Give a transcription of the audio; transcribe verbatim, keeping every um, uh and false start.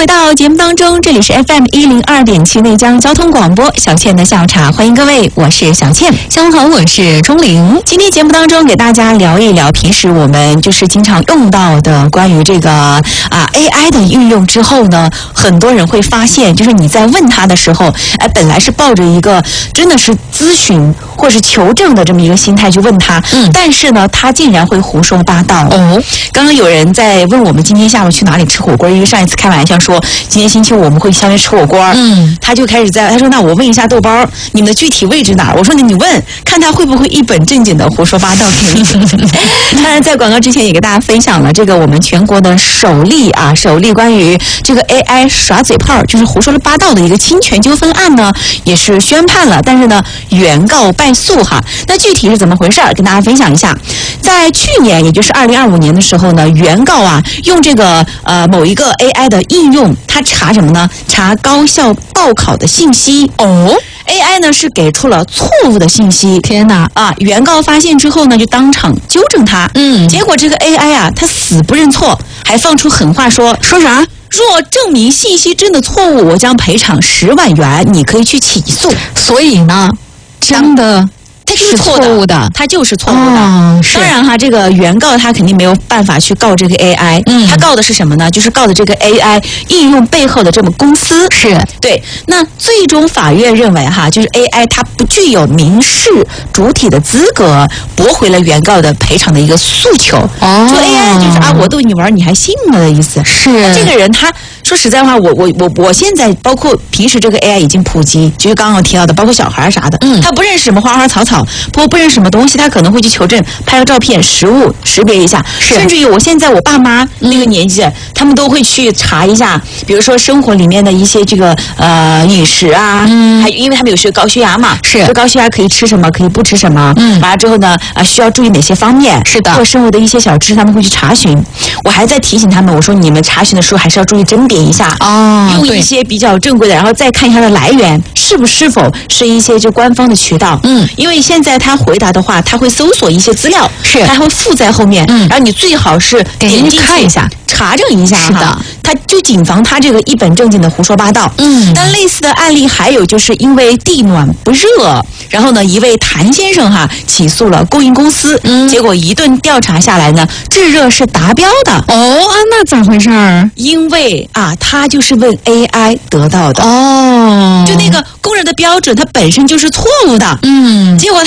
回到节目当中，这里是 F M 一零二点七内江交通广播，小倩的下午茶，欢迎各位，我是小倩。 下午好，我是钟玲。 今天节目当中给大家聊一聊平时我们就是经常用到的关于这个啊 A I 的运用之后呢，很多人会发现，就是你在问他的时候，哎，本来是抱着一个真的是咨询或是求证的这么一个心态去问他，嗯，但是呢，他竟然会胡说八道。哦，刚刚有人在问我们今天下午去哪里吃火锅，因为上一次开玩笑说今天星期五我们会相约吃火锅，嗯，他就开始在他说那我问一下豆包，你们的具体位置哪儿？我说那你问，看他会不会一本正经的胡说八道给你。当然，在广告之前也给大家分享了这个我们全国的首例啊，首例关于这个 A I 耍嘴炮，就是胡说八道的一个侵权纠纷案呢，也是宣判了，但是呢，原告败诉哈。那具体是怎么回事儿？跟大家分享一下。在去年，也就是二零二五年的时候呢，原告啊用这个呃某一个 A I 的应用，他查什么呢？查高校报考的信息哦。A I 呢是给出了错误的信息，天哪啊！原告发现之后呢，就当场纠正他。嗯，结果这个 A I 啊，他死不认错，还放出狠话说说啥？若证明信息真的错误，我将赔偿十万元，你可以去起诉。 所以呢，真的。 它就是错误的，它就是错误的。 哦、 当然哈，这个原告他肯定没有办法去告这个 A I，嗯，他告的是什么呢？就是告的这个 A I 应用背后的这么公司。 是对。那最终法院认为哈，就是 A I 它不具有民事主体的资格，驳回了原告的赔偿的一个诉求。哦，说 A I 就是啊，我逗你玩，你还信了的意思。 是这个人他说实在话，我我我我现在包括平时这个 A I 已经普及，就是刚刚提到的，包括小孩啥的，嗯，他不认识什么花花草草。不不认识什么东西，他可能会去求证，拍个照片，实物识别一下。甚至于我现在我爸妈那个年纪，嗯、他们都会去查一下，比如说生活里面的一些这个呃饮食啊，嗯，还因为他们有些高血压嘛， 是， 说高血压可以吃什么，可以不吃什么，嗯，完了之后呢，啊、呃、需要注意哪些方面？ 是的， 或生活的一些小知识，他们会去查询。我还在提醒他们，我说你们查询的时候还是要注意甄别一下，哦，用一些比较正规的，然后再看一下它的来源是不是否是一些就官方的渠道，嗯，因为现在他回答的话，他会搜索一些资料， 是， 他会附在后面，嗯，然后你最好是给人看一下， 查证一下， 是的， 他就谨防他这个一本正经的胡说八道。嗯，但类似的案例还有就是因为地暖不热，然后呢，一位谭先生哈起诉了供应公司，嗯，结果一顿调查下来呢，制热是达标的。 哦啊，那咋回事儿？ 因为啊，他就是问 A I 得到的。哦，就那个工人的标准，它本身就是错误的。嗯，结果